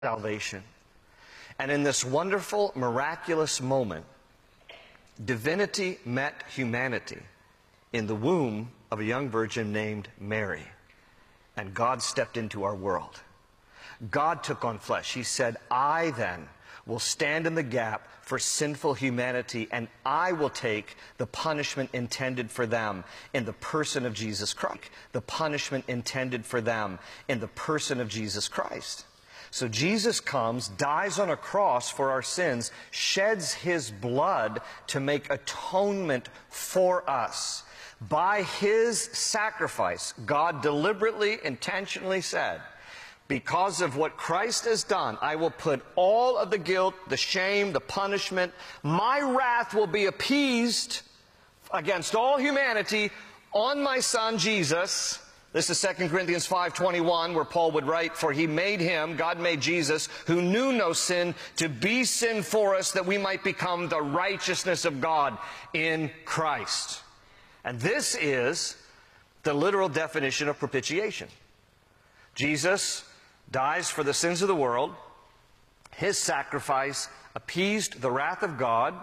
salvation. And in this wonderful, miraculous moment, divinity met humanity in the womb of a young virgin named Mary. And God stepped into our world. God took on flesh. He said, I then will stand in the gap for sinful humanity, and I will take the punishment intended for them in the person of Jesus Christ. The punishment intended for them in the person of Jesus Christ. So Jesus comes, dies on a cross for our sins, sheds His blood to make atonement for us. By His sacrifice, God deliberately, intentionally said, because of what Christ has done, I will put all of the guilt, the shame, the punishment, my wrath will be appeased against all humanity on my Son Jesus. This is 2 Corinthians 5:21, where Paul would write, for He made Him, God made Jesus, who knew no sin, to be sin for us, that we might become the righteousness of God in Christ. And this is the literal definition of propitiation. Jesus dies for the sins of the world. His sacrifice appeased the wrath of God.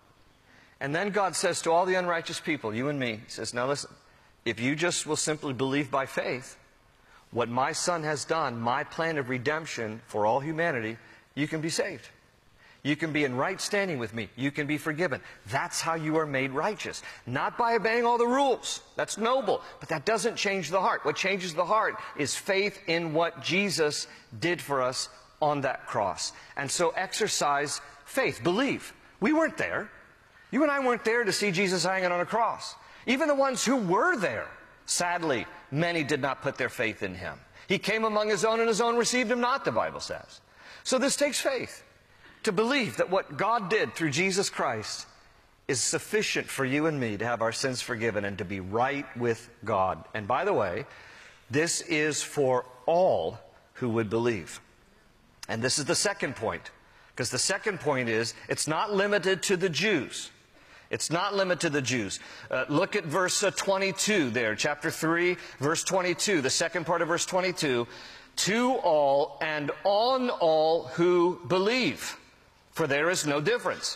And then God says to all the unrighteous people, you and me, He says, now listen, if you just will simply believe by faith what my Son has done, my plan of redemption for all humanity, you can be saved. You can be in right standing with me. You can be forgiven. That's how you are made righteous. Not by obeying all the rules. That's noble, but that doesn't change the heart. What changes the heart is faith in what Jesus did for us on that cross. And so exercise faith. Believe. We weren't there. You and I weren't there to see Jesus hanging on a cross. Even the ones who were there, sadly, many did not put their faith in Him. He came among His own, and His own received Him not, the Bible says. So this takes faith. To believe that what God did through Jesus Christ is sufficient for you and me to have our sins forgiven and to be right with God. And by the way, this is for all who would believe. And this is the second point. Because the second point is, it's not limited to the Jews. It's not limited to the Jews. Look at verse 22 there, chapter 3, verse 22, the second part of verse 22. To all and on all who believe, for there is no difference.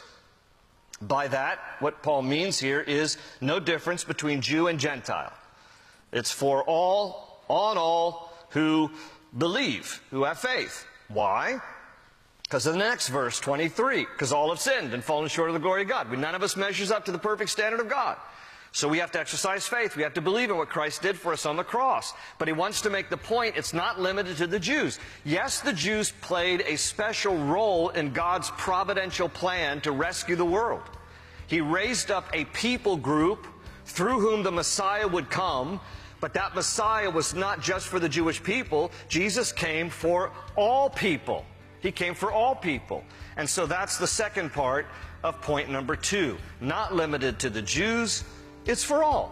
By that, what Paul means here is no difference between Jew and Gentile. It's for all, on all who believe, who have faith. Why? Because of the next verse, 23. Because all have sinned and fallen short of the glory of God. None of us measures up to the perfect standard of God. So we have to exercise faith. We have to believe in what Christ did for us on the cross. But he wants to make the point, it's not limited to the Jews. Yes, the Jews played a special role in God's providential plan to rescue the world. He raised up a people group through whom the Messiah would come. But that Messiah was not just for the Jewish people. Jesus came for all people. He came for all people. And so that's the second part of point number 2. Not limited to the Jews, it's for all.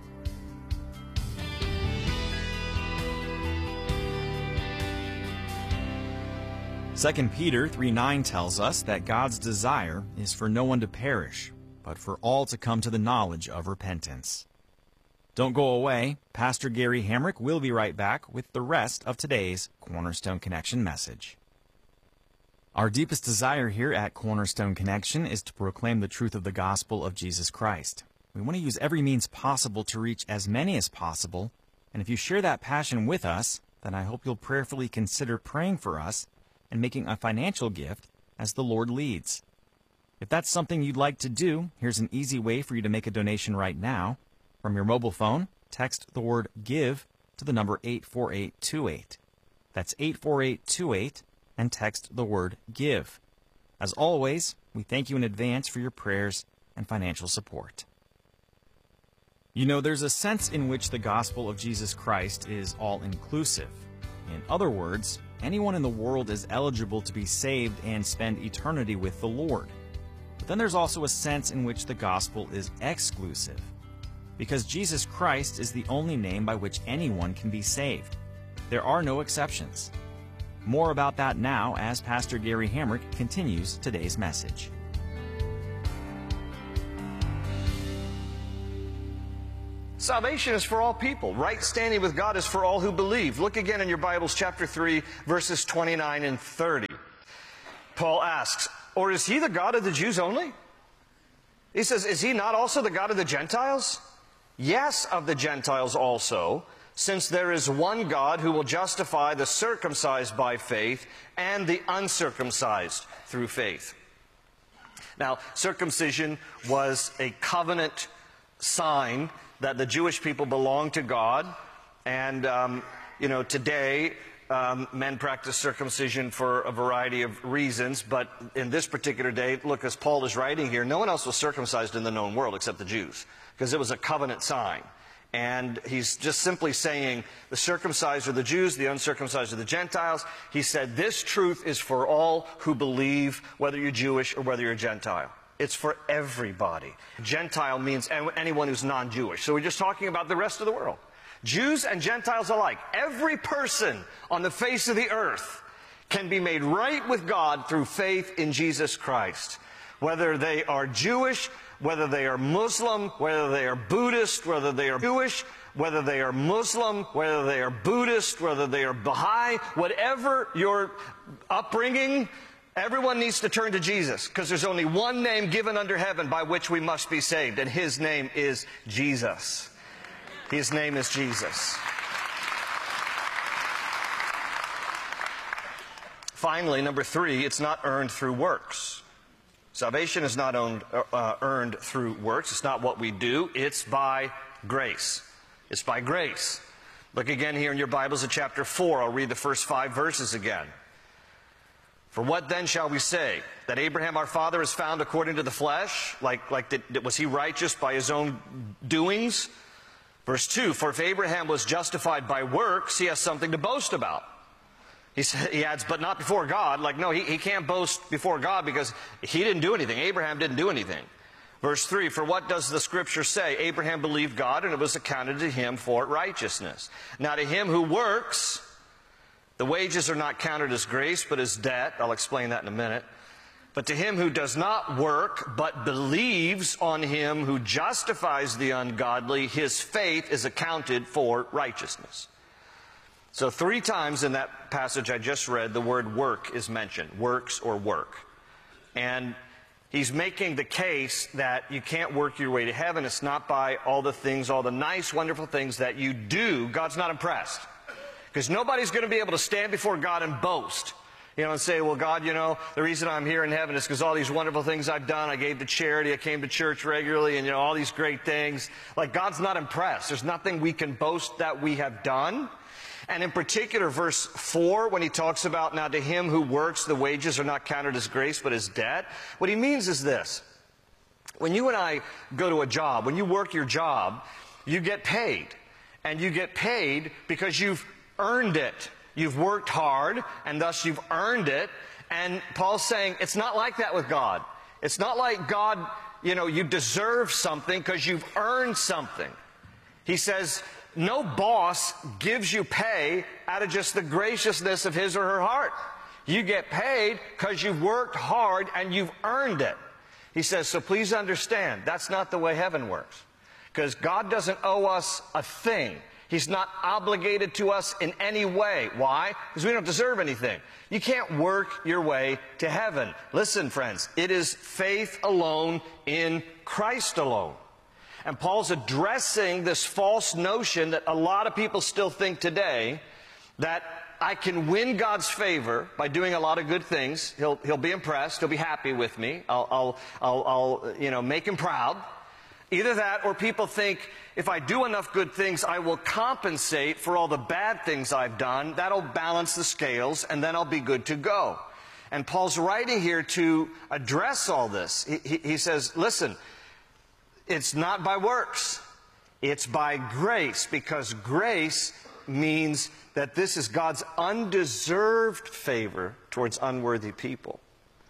Second Peter 3:9 tells us that God's desire is for no one to perish, but for all to come to the knowledge of repentance. Don't go away. Pastor Gary Hamrick will be right back with the rest of today's Cornerstone Connection message. Our deepest desire here at Cornerstone Connection is to proclaim the truth of the gospel of Jesus Christ. We want to use every means possible to reach as many as possible, and if you share that passion with us, then I hope you'll prayerfully consider praying for us and making a financial gift as the Lord leads. If that's something you'd like to do, here's an easy way for you to make a donation right now. From your mobile phone, text the word GIVE to the number 84828. That's 84828, and text the word GIVE. As always, we thank you in advance for your prayers and financial support. You know, there's a sense in which the gospel of Jesus Christ is all-inclusive. In other words, anyone in the world is eligible to be saved and spend eternity with the Lord. But then there's also a sense in which the gospel is exclusive, because Jesus Christ is the only name by which anyone can be saved. There are no exceptions. More about that now as Pastor Gary Hamrick continues today's message. Salvation is for all people. Right standing with God is for all who believe. Look again in your Bibles, chapter 3, verses 29 and 30. Paul asks, or is he the God of the Jews only? He says, is he not also the God of the Gentiles? Yes, of the Gentiles also, since there is one God who will justify the circumcised by faith and the uncircumcised through faith. Now, circumcision was a covenant sign that the Jewish people belonged to God. And, today, men practice circumcision for a variety of reasons. But in this particular day, look, as Paul is writing here, no one else was circumcised in the known world except the Jews, because it was a covenant sign. And he's just simply saying the circumcised are the Jews, the uncircumcised are the Gentiles. He said this truth is for all who believe, whether you're Jewish or whether you're Gentile. It's for everybody. Gentile means anyone who's non-Jewish. So we're just talking about the rest of the world. Jews and Gentiles alike. Every person on the face of the earth can be made right with God through faith in Jesus Christ. Whether they are Jewish, whether they are Muslim, whether they are Buddhist, whether they are Jewish, whether they are Muslim, whether they are Buddhist, whether they are Baha'i, whatever your upbringing, everyone needs to turn to Jesus, because there's only one name given under heaven by which we must be saved, and his name is Jesus. His name is Jesus. Finally, number 3, it's not earned through works. Salvation is not earned through works. It's not what we do. It's by grace. It's by grace. Look again here in your Bibles at chapter 4. I'll read the first 5 verses again. For what then shall we say? That Abraham our father is found according to the flesh? Was he righteous by his own doings? Verse 2, for if Abraham was justified by works, he has something to boast about. He adds, but not before God. No, he can't boast before God because he didn't do anything. Abraham didn't do anything. Verse 3, for what does the Scripture say? Abraham believed God, and it was accounted to him for righteousness. Now to him who works, the wages are not counted as grace, but as debt. I'll explain that in a minute. But to him who does not work, but believes on him who justifies the ungodly, his faith is accounted for righteousness. So 3 times in that passage I just read, the word work is mentioned. Works or work. And he's making the case that you can't work your way to heaven. It's not by all the things, all the nice, wonderful things that you do. God's not impressed. Because nobody's going to be able to stand before God and boast. And say, well, God, the reason I'm here in heaven is because all these wonderful things I've done. I gave to charity, I came to church regularly, and, all these great things. God's not impressed. There's nothing we can boast that we have done. And in particular, verse 4, when he talks about, now to him who works, the wages are not counted as grace, but as debt. What he means is this. When you and I go to a job, when you work your job, you get paid. And you get paid because you've earned it. You've worked hard, and thus you've earned it. And Paul's saying it's not like that with God. It's not like God, you deserve something because you've earned something. He says, no boss gives you pay out of just the graciousness of his or her heart. You get paid because you've worked hard and you've earned it. He says, so please understand, that's not the way heaven works. Because God doesn't owe us a thing. He's not obligated to us in any way. Why? Because we don't deserve anything. You can't work your way to heaven. Listen, friends, it is faith alone in Christ alone. And Paul's addressing this false notion that a lot of people still think today, that I can win God's favor by doing a lot of good things. He'll be impressed. He'll be happy with me. I'll make him proud. Either that, or people think if I do enough good things, I will compensate for all the bad things I've done. That'll balance the scales, and then I'll be good to go. And Paul's writing here to address all this. He says, listen, it's not by works. It's by grace, because grace means that this is God's undeserved favor towards unworthy people.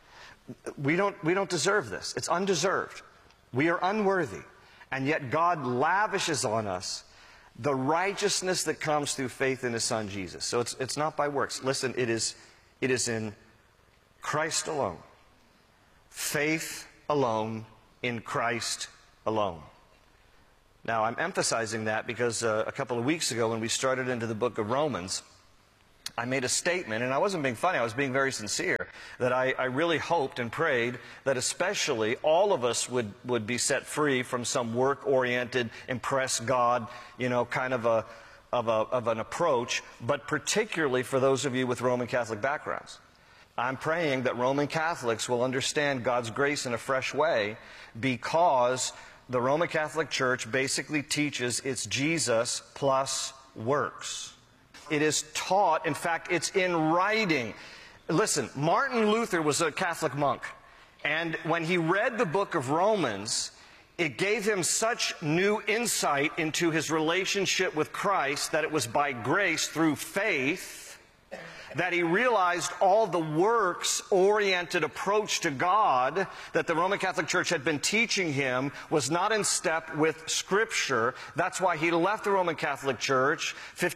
We don't deserve this. It's undeserved. We are unworthy. And yet God lavishes on us the righteousness that comes through faith in His Son Jesus. So it's not by works. Listen, it is in Christ alone. Faith alone in Christ alone. Now, I'm emphasizing that because a couple of weeks ago when we started into the book of Romans, I made a statement, and I wasn't being funny, I was being very sincere, that I really hoped and prayed that especially all of us would be set free from some work-oriented, impress God, kind of an approach, but particularly for those of you with Roman Catholic backgrounds. I'm praying that Roman Catholics will understand God's grace in a fresh way, because the Roman Catholic Church basically teaches it's Jesus plus works. It is taught, in fact, it's in writing. Listen, Martin Luther was a Catholic monk, and when he read the book of Romans, it gave him such new insight into his relationship with Christ that it was by grace through faith that he realized all the works-oriented approach to God that the Roman Catholic Church had been teaching him was not in step with Scripture. That's why he left the Roman Catholic Church,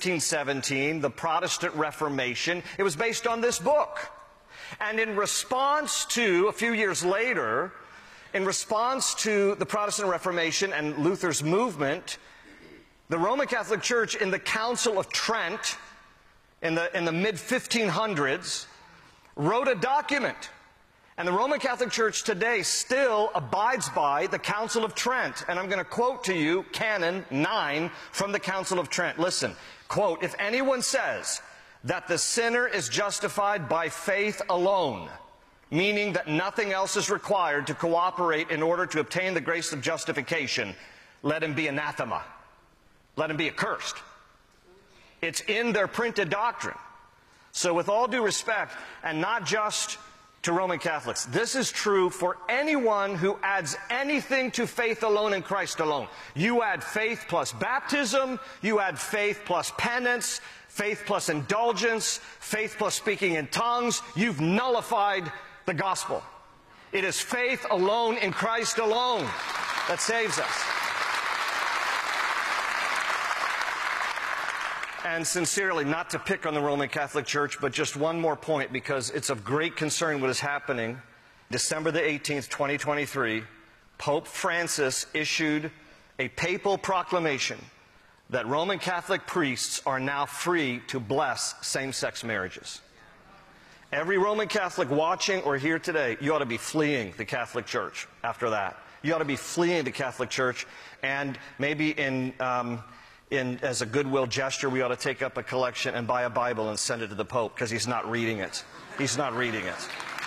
1517, the Protestant Reformation. It was based on this book. And in response to, a few years later, in response to the Protestant Reformation and Luther's movement, the Roman Catholic Church in the Council of Trent in the mid-1500s, wrote a document. And the Roman Catholic Church today still abides by the Council of Trent. And I'm going to quote to you Canon 9 from the Council of Trent. Listen, quote, "If anyone says that the sinner is justified by faith alone," meaning that nothing else is required to cooperate in order to obtain the grace of justification, let him be anathema. Let him be accursed. It's in their printed doctrine. So with all due respect, and not just to Roman Catholics, this is true for anyone who adds anything to faith alone in Christ alone. You add faith plus baptism, you add faith plus penance, faith plus indulgence, faith plus speaking in tongues, you've nullified the gospel. It is faith alone in Christ alone that saves us. And sincerely, not to pick on the Roman Catholic Church, but just one more point, because it's of great concern what is happening. December the 18th, 2023, Pope Francis issued a papal proclamation that Roman Catholic priests are now free to bless same-sex marriages. Every Roman Catholic watching or here today, you ought to be fleeing the Catholic Church after that. You ought to be fleeing the Catholic Church, and maybe as a goodwill gesture, we ought to take up a collection and buy a Bible and send it to the Pope, because he's not reading it. He's not reading it.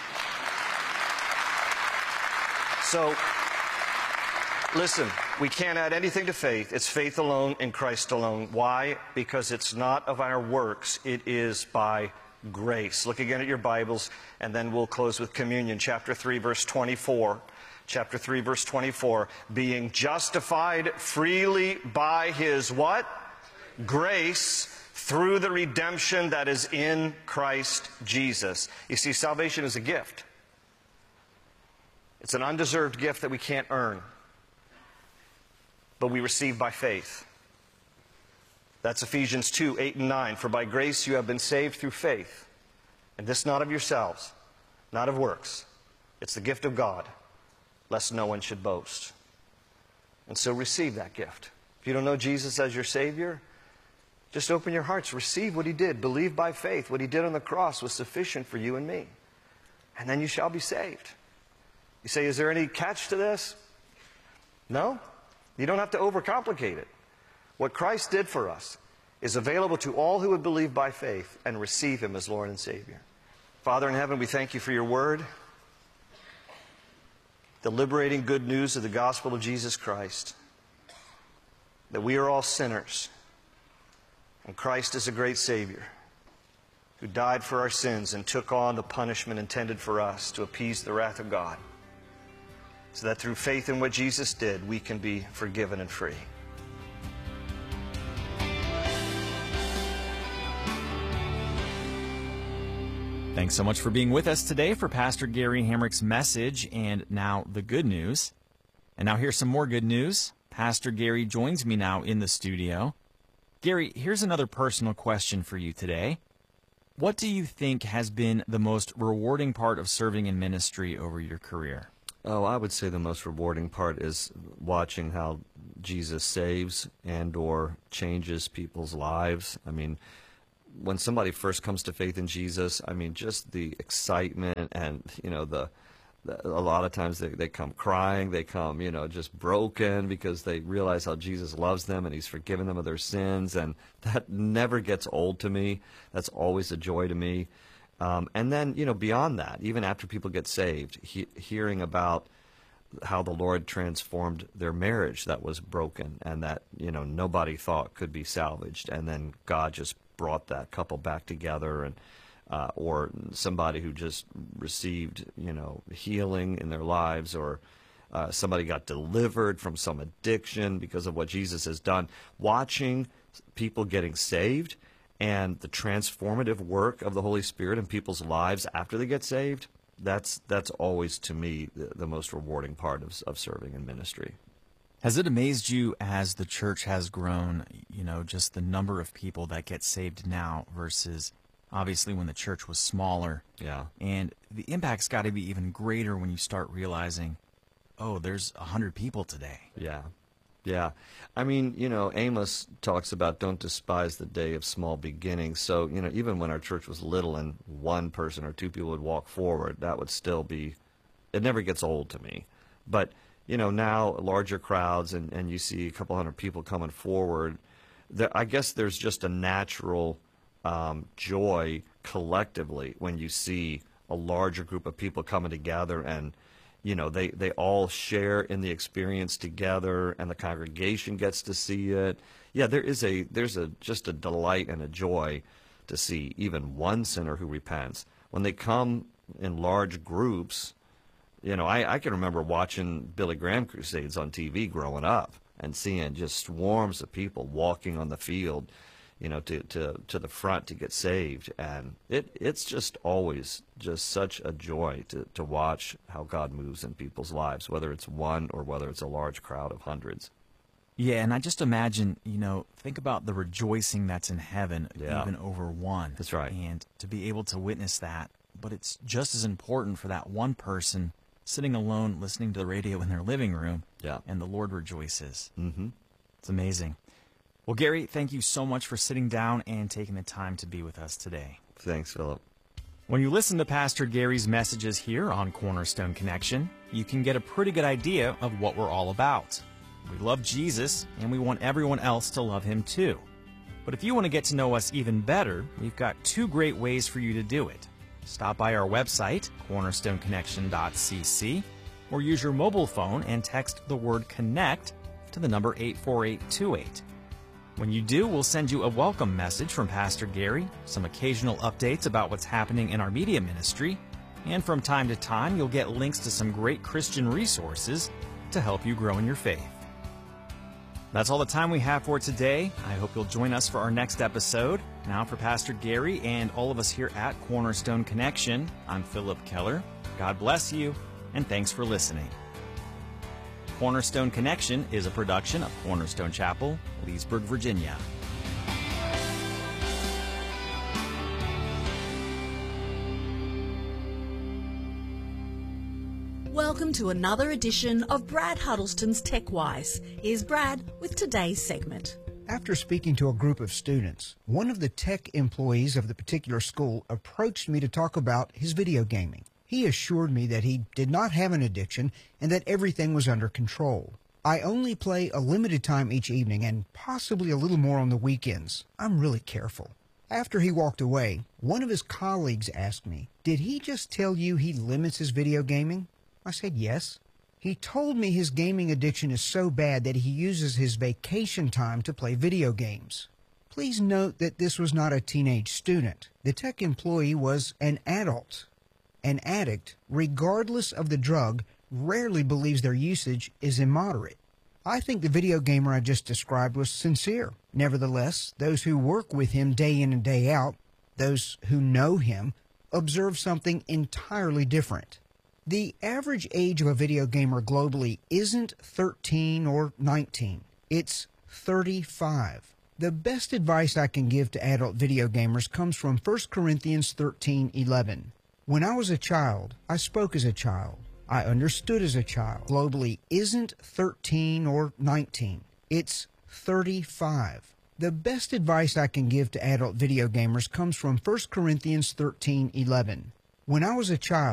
So, listen, we can't add anything to faith. It's faith alone in Christ alone. Why? Because it's not of our works. It is by grace. Look again at your Bibles, and then we'll close with communion. Chapter 3, verse 24. Chapter 3, verse 24, being justified freely by His what? Grace, through the redemption that is in Christ Jesus. You see, salvation is a gift. It's an undeserved gift that we can't earn, but we receive by faith. That's Ephesians 2, 8 and 9. For by grace you have been saved through faith, and this not of yourselves, not of works. It's the gift of God, lest no one should boast. And so receive that gift. If you don't know Jesus as your Savior, just open your hearts. Receive what He did. Believe by faith. What He did on the cross was sufficient for you and me. And then you shall be saved. You say, is there any catch to this? No. You don't have to overcomplicate it. What Christ did for us is available to all who would believe by faith and receive Him as Lord and Savior. Father in heaven, we thank You for Your word, the liberating good news of the gospel of Jesus Christ, that we are all sinners, and Christ is a great Savior who died for our sins and took on the punishment intended for us to appease the wrath of God, so that through faith in what Jesus did, we can be forgiven and free. Thanks so much for being with us today for Pastor Gary Hamrick's message and now the good news. And now here's some more good news. Pastor Gary joins me now in the studio. Gary, here's another personal question for you today. What do you think has been the most rewarding part of serving in ministry over your career? Oh, I would say the most rewarding part is watching how Jesus saves and or changes people's lives. I mean, when somebody first comes to faith in Jesus, I mean, just the excitement and, a lot of times they come crying, they come, just broken because they realize how Jesus loves them and he's forgiven them of their sins. And that never gets old to me. That's always a joy to me. And then, beyond that, even after people get saved, hearing about how the Lord transformed their marriage that was broken and that, nobody thought could be salvaged. And then God just brought that couple back together, and or somebody who just received, healing in their lives, or somebody got delivered from some addiction because of what Jesus has done. Watching people getting saved and the transformative work of the Holy Spirit in people's lives after they get saved, that's always, to me, the most rewarding part of serving in ministry. Has it amazed you as the church has grown, just the number of people that get saved now versus obviously when the church was smaller? Yeah. And the impact's got to be even greater when you start realizing, oh, there's 100 people today. Yeah. Yeah. I mean, Amos talks about don't despise the day of small beginnings. So, even when our church was little and one person or two people would walk forward, that would still be, it never gets old to me. But, now larger crowds and you see a couple hundred people coming forward, I guess there's just a natural joy collectively when you see a larger group of people coming together and, they all share in the experience together and the congregation gets to see it. Yeah, there's just a delight and a joy to see even one sinner who repents. When they come in large groups, I can remember watching Billy Graham crusades on TV growing up and seeing just swarms of people walking on the field, to the front to get saved. And it's just always just such a joy to watch how God moves in people's lives, whether it's one or whether it's a large crowd of hundreds. Yeah, and I just imagine, think about the rejoicing that's in heaven, Yeah. even over one. That's right. And to be able to witness that, but it's just as important for that one person sitting alone listening to the radio in their living room, Yeah. and the Lord rejoices. Mm-hmm. It's amazing. Well, Gary, thank you so much for sitting down and taking the time to be with us today. Thanks, Philip. When you listen to Pastor Gary's messages here on Cornerstone Connection, you can get a pretty good idea of what we're all about. We love Jesus, and we want everyone else to love him too. But if you want to get to know us even better, we've got two great ways for you to do it. Stop by our website, cornerstoneconnection.cc, or use your mobile phone and text the word CONNECT to the number 84828. When you do, we'll send you a welcome message from Pastor Gary, some occasional updates about what's happening in our media ministry, and from time to time, you'll get links to some great Christian resources to help you grow in your faith. That's all the time we have for today. I hope you'll join us for our next episode. Now for Pastor Gary and all of us here at Cornerstone Connection, I'm Philip Keller. God bless you, and thanks for listening. Cornerstone Connection is a production of Cornerstone Chapel, Leesburg, Virginia. Welcome to another edition of Brad Huddleston's TechWise. Here's Brad with today's segment. After speaking to a group of students, one of the tech employees of the particular school approached me to talk about his video gaming. He assured me that he did not have an addiction and that everything was under control. I only play a limited time each evening and possibly a little more on the weekends. I'm really careful. After he walked away, one of his colleagues asked me, "Did he just tell you he limits his video gaming?" I said yes. He told me his gaming addiction is so bad that he uses his vacation time to play video games. Please note that this was not a teenage student. The tech employee was an adult. An addict, regardless of the drug, rarely believes their usage is immoderate. I think the video gamer I just described was sincere. Nevertheless, those who work with him day in and day out, those who know him, observe something entirely different. The average age of a video gamer globally isn't 13 or 19. It's 35. The best advice I can give to adult video gamers comes from 1 Corinthians 13:11. When I was a child, I spoke as a child. I understood as a child. Globally isn't 13 or 19. It's 35. The best advice I can give to adult video gamers comes from 1 Corinthians 13:11. When I was a child,